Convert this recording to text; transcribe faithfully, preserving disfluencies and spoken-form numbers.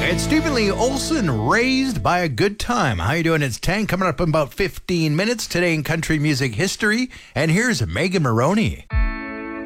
It's Stephen Lee Olson, Raised by a Good Time. How you doing? It's ten, coming up in about fifteen minutes today in country music history. And here's Megan Maroney.